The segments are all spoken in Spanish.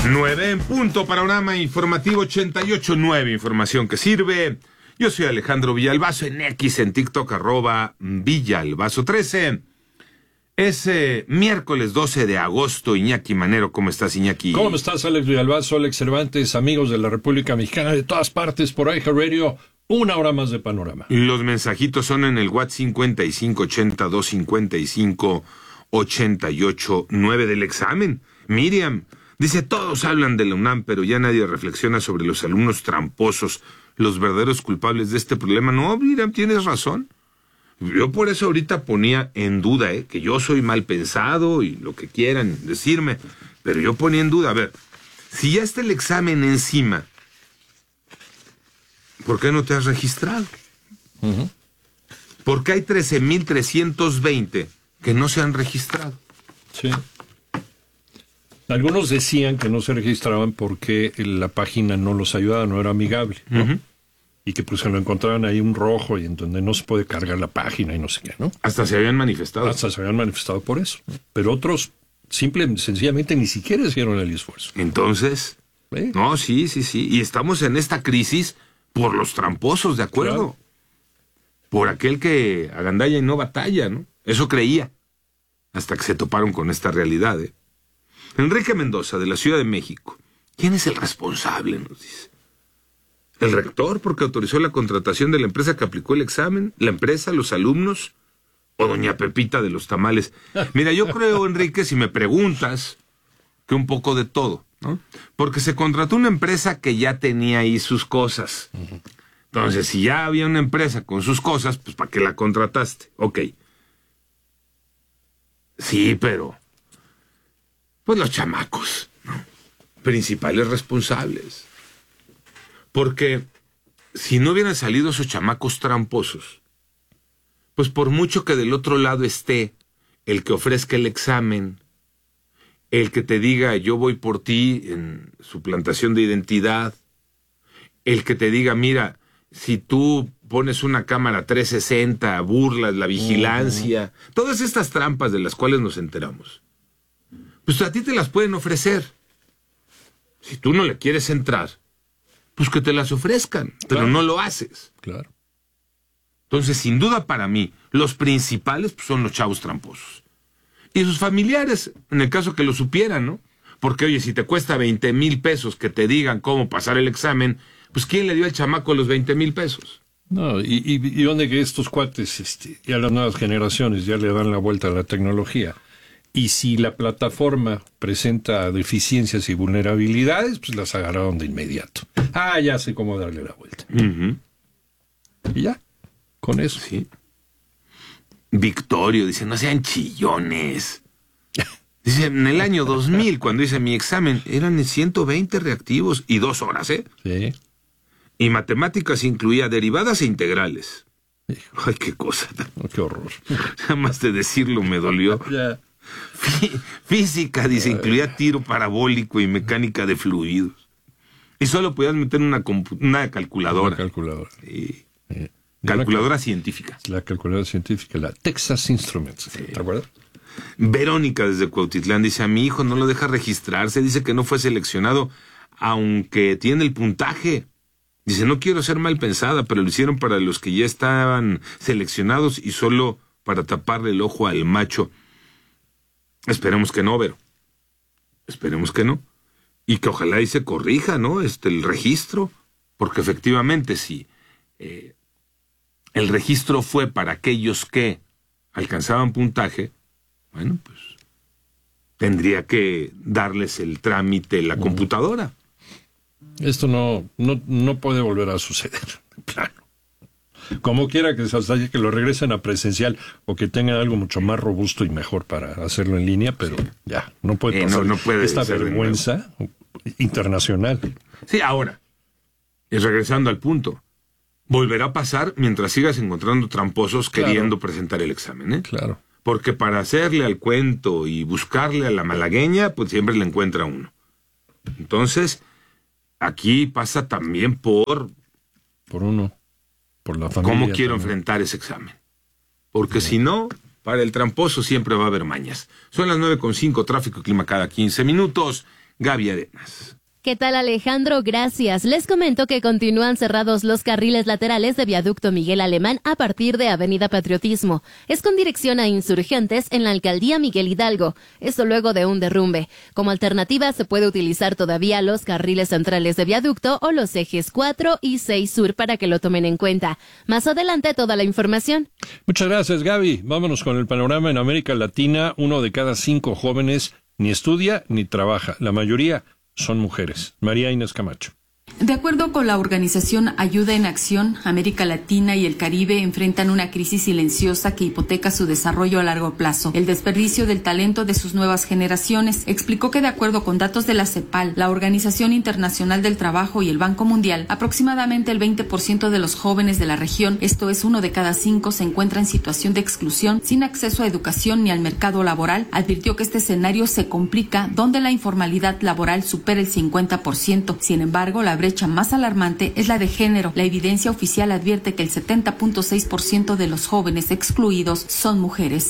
9 en punto, panorama informativo 88.9, información que sirve. Yo soy Alejandro Villalbazo, en X, en TikTok, @Villalbazo13. Es miércoles 12 de agosto, Iñaki Manero. ¿Cómo estás, Iñaki? ¿Cómo estás, Alex Villalbazo, Alex Cervantes, amigos de la República Mexicana, de todas partes, por iHeartRadio? Una hora más de panorama. Los mensajitos son en el WhatsApp 55825588.9 del examen. Miriam dice, todos hablan de la UNAM, pero ya nadie reflexiona sobre los alumnos tramposos, los verdaderos culpables de este problema. No, Miriam, tienes razón. Yo por eso ahorita ponía en duda, que yo soy mal pensado y lo que quieran decirme, pero yo ponía en duda, a ver, si ya está el examen encima, ¿por qué no te has registrado? Uh-huh. ¿Por qué hay 13,320 que no se han registrado? Sí. Algunos decían que no se registraban porque la página no los ayudaba, no era amigable, ¿no? Uh-huh. Y que pues se lo encontraban ahí un rojo y en donde no se puede cargar la página y no sé qué, ¿no? Hasta se habían manifestado. Hasta se habían manifestado por eso. Pero otros sencillamente ni siquiera hicieron el esfuerzo. Entonces, no, sí. Y estamos en esta crisis por los tramposos, ¿de acuerdo? Claro. Por aquel que agandalla y no batalla, ¿no? Eso creía. Hasta que se toparon con esta realidad, Enrique Mendoza, de la Ciudad de México. ¿Quién es el responsable? Nos dice. ¿El rector, porque autorizó la contratación de la empresa que aplicó el examen? ¿La empresa, los alumnos? ¿O doña Pepita de los tamales? Mira, yo creo, Enrique, si me preguntas, que un poco de todo, ¿no? Porque se contrató una empresa que ya tenía ahí sus cosas. Uh-huh. Entonces, si ya había una empresa con sus cosas, pues ¿para qué la contrataste? Ok. Sí, pero pues los chamacos, ¿no? Principales responsables. Porque si no hubieran salido esos chamacos tramposos, pues por mucho que del otro lado esté el que ofrezca el examen, el que te diga yo voy por ti en suplantación de identidad, el que te diga mira, si tú pones una cámara 360, burlas la vigilancia, todas estas trampas de las cuales nos enteramos, pues a ti te las pueden ofrecer. Si tú no le quieres entrar, pues que te las ofrezcan, pero claro, no lo haces. Claro. Entonces, sin duda para mí, los principales pues, son los chavos tramposos. Y sus familiares, en el caso que lo supieran, ¿no? Porque, oye, si te cuesta 20,000 pesos que te digan cómo pasar el examen, pues ¿quién le dio al chamaco los 20,000 pesos? No, y dónde que estos cuates, ya las nuevas generaciones ya le dan la vuelta a la tecnología. Y si la plataforma presenta deficiencias y vulnerabilidades, pues las agarraron de inmediato. Ya sé cómo darle la vuelta. Uh-huh. Y ya, con eso. Sí. Victorio dice, no sean chillones. Dice, en el año 2000, cuando hice mi examen, eran 120 reactivos y 2 horas, Sí. Y matemáticas incluía derivadas e integrales. Hijo. Ay, qué cosa. Qué horror. Nada más de decirlo me dolió. Ya. Física, dice, incluía tiro parabólico y mecánica de fluidos. Y solo podías meter una calculadora. Una calculadora. Sí. Calculadora científica. La calculadora científica, la Texas Instruments. Sí. ¿Te acuerdas? Verónica, desde Cuautitlán, dice, a mi hijo no lo deja registrarse, dice que no fue seleccionado, aunque tiene el puntaje. Dice, no quiero ser mal pensada, pero lo hicieron para los que ya estaban seleccionados y solo para taparle el ojo al macho. Esperemos que no, Vero. Esperemos que no. Y que ojalá y se corrija, ¿no? El registro. Porque efectivamente, si el registro fue para aquellos que alcanzaban puntaje, bueno, pues tendría que darles el trámite la computadora. Esto no puede volver a suceder, de plano. Como quiera que se que lo regresen a presencial o que tengan algo mucho más robusto y mejor para hacerlo en línea, pero ya, no puede pasar no puede esta vergüenza internacional. Sí, ahora, y regresando al punto, volverá a pasar mientras sigas encontrando tramposos queriendo presentar el examen, Claro. Porque para hacerle al cuento y buscarle a la malagueña, pues siempre le encuentra uno. Entonces, aquí pasa también por uno. Por la familia. ¿Cómo quiero enfrentar ese examen? Porque si no, para el tramposo siempre va a haber mañas. Son las 9:05, tráfico y clima cada 15 minutos. Gaby Arenas. ¿Qué tal, Alejandro? Gracias. Les comento que continúan cerrados los carriles laterales de Viaducto Miguel Alemán a partir de Avenida Patriotismo. Es con dirección a Insurgentes en la Alcaldía Miguel Hidalgo. Esto luego de un derrumbe. Como alternativa se puede utilizar todavía los carriles centrales de Viaducto o los ejes 4 y 6 Sur para que lo tomen en cuenta. Más adelante toda la información. Muchas gracias, Gaby. Vámonos con el panorama en América Latina. 1 de cada 5 jóvenes ni estudia ni trabaja. La mayoría son mujeres. María Inés Camacho. De acuerdo con la organización Ayuda en Acción, América Latina y el Caribe enfrentan una crisis silenciosa que hipoteca su desarrollo a largo plazo. El desperdicio del talento de sus nuevas generaciones. Explicó que de acuerdo con datos de la CEPAL, la Organización Internacional del Trabajo y el Banco Mundial, aproximadamente el 20% de los jóvenes de la región, esto es 1 de cada 5, se encuentra en situación de exclusión, sin acceso a educación ni al mercado laboral. Advirtió que este escenario se complica donde la informalidad laboral supera el 50%. Sin embargo, la brecha más alarmante es la de género. La evidencia oficial advierte que el 70.6% de los jóvenes excluidos son mujeres.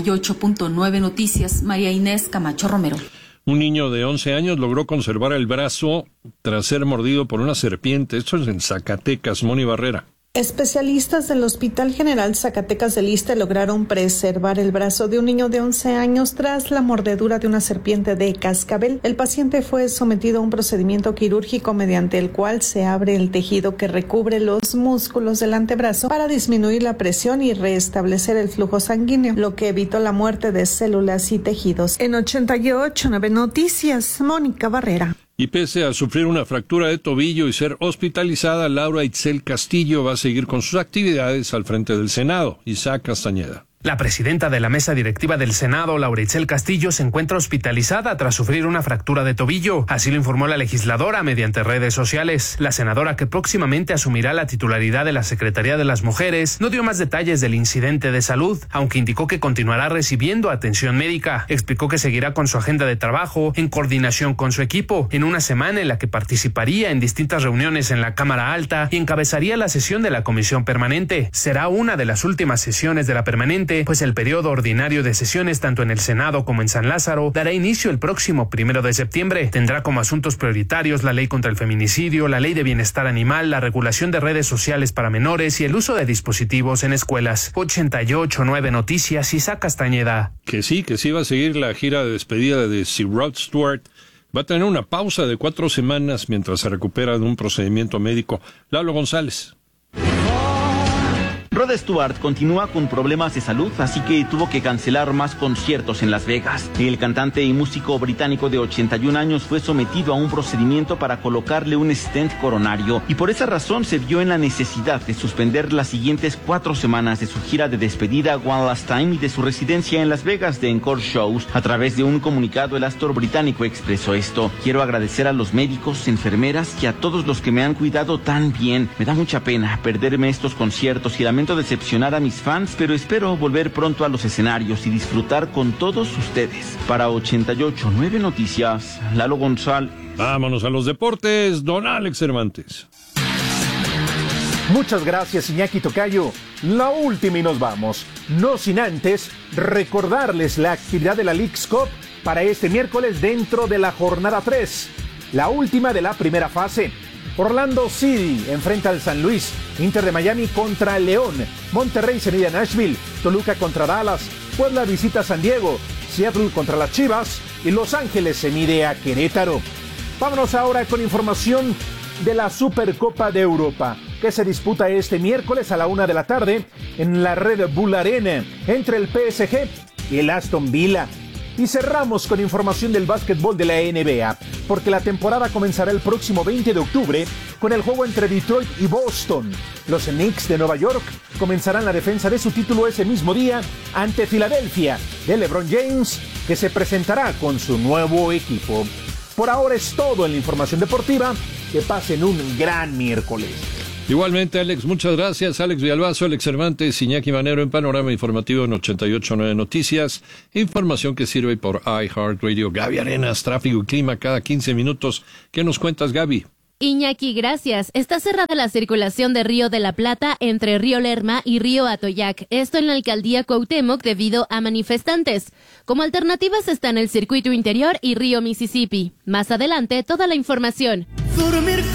88.9 Noticias, María Inés Camacho Romero. Un niño de 11 años logró conservar el brazo tras ser mordido por una serpiente. Esto es en Zacatecas. Moni Barrera. Especialistas del Hospital General Zacatecas del Iste lograron preservar el brazo de un niño de 11 años tras la mordedura de una serpiente de cascabel. El paciente fue sometido a un procedimiento quirúrgico mediante el cual se abre el tejido que recubre los músculos del antebrazo para disminuir la presión y restablecer el flujo sanguíneo, lo que evitó la muerte de células y tejidos. En 88.9 Noticias, Mónica Barrera. Y pese a sufrir una fractura de tobillo y ser hospitalizada, Laura Itzel Castillo va a seguir con sus actividades al frente del Senado. Isaac Castañeda. La presidenta de la mesa directiva del Senado, Laura Itzel Castillo, se encuentra hospitalizada tras sufrir una fractura de tobillo. Así lo informó la legisladora mediante redes sociales. La senadora, que próximamente asumirá la titularidad de la Secretaría de las Mujeres, no dio más detalles del incidente de salud, aunque indicó que continuará recibiendo atención médica. Explicó que seguirá con su agenda de trabajo en coordinación con su equipo, en una semana en la que participaría en distintas reuniones en la Cámara Alta y encabezaría la sesión de la Comisión Permanente. Será una de las últimas sesiones de la Permanente, pues el periodo ordinario de sesiones tanto en el Senado como en San Lázaro dará inicio el próximo 1 de septiembre. Tendrá como asuntos prioritarios la ley contra el feminicidio, la ley de bienestar animal, la regulación de redes sociales para menores y el uso de dispositivos en escuelas. 88.9 Noticias, Isaac Castañeda. Que sí va a seguir la gira de despedida de Sir Rod Stewart. Va a tener una pausa de 4 semanas mientras se recupera de un procedimiento médico. Lalo González. Rod Stewart continúa con problemas de salud, así que tuvo que cancelar más conciertos en Las Vegas. El cantante y músico británico de 81 años fue sometido a un procedimiento para colocarle un stent coronario y por esa razón se vio en la necesidad de suspender las siguientes 4 semanas de su gira de despedida One Last Time y de su residencia en Las Vegas de Encore Shows. A través de un comunicado, el actor británico expresó esto: quiero agradecer a los médicos, enfermeras y a todos los que me han cuidado tan bien. Me da mucha pena perderme estos conciertos y lamento decepcionar a mis fans, pero espero volver pronto a los escenarios y disfrutar con todos ustedes. Para 88.9 Noticias, Lalo González. Vámonos a los deportes, don Alex Cervantes. Muchas gracias, Iñaki Tocayo. La última y nos vamos. No sin antes recordarles la actividad de la Leagues Cup para este miércoles dentro de la jornada 3, la última de la primera fase. Orlando City enfrenta al San Luis, Inter de Miami contra León, Monterrey se mide a Nashville, Toluca contra Dallas, Puebla visita a San Diego, Seattle contra las Chivas y Los Ángeles se mide a Querétaro. Vámonos ahora con información de la Supercopa de Europa, que se disputa este miércoles a la 1 de la tarde en la Red Bull Arena entre el PSG y el Aston Villa. Y cerramos con información del básquetbol de la NBA, porque la temporada comenzará el próximo 20 de octubre con el juego entre Detroit y Boston. Los Knicks de Nueva York comenzarán la defensa de su título ese mismo día ante Filadelfia de LeBron James, que se presentará con su nuevo equipo. Por ahora es todo en la información deportiva. Que pasen un gran miércoles. Igualmente, Alex, muchas gracias. Alex Villalbazo, Alex Cervantes, Iñaki Manero en Panorama Informativo en 88.9 Noticias. Información que sirve por iHeartRadio. Gaby Arenas, tráfico y clima cada 15 minutos. ¿Qué nos cuentas, Gaby? Iñaki, gracias. Está cerrada la circulación de Río de la Plata entre Río Lerma y Río Atoyac. Esto en la alcaldía Cuauhtémoc debido a manifestantes. Como alternativas están el circuito interior y Río Mississippi. Más adelante, toda la información. Dormir